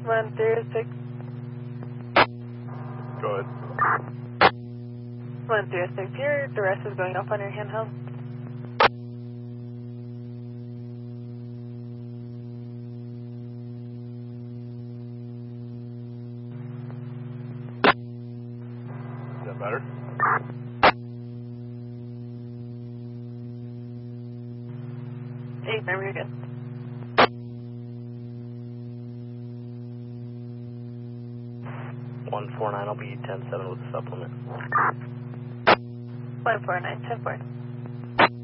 136. Go ahead. 136 here. The rest is going off on your handheld. Is that better? Remember, you're good. One 49, I'll be 10-7 with a supplement. 149, 10-4.